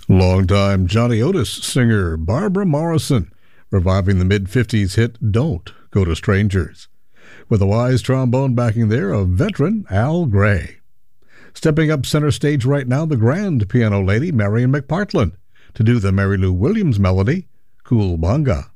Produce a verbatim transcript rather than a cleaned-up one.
Longtime Johnny Otis singer Barbara Morrison, reviving the mid-fifties hit Don't Go to Strangers. With a wise trombone backing there of veteran Al Gray. Stepping up center stage right now, the grand piano lady Marion McPartland to do the Mary Lou Williams melody, Cool Bonga.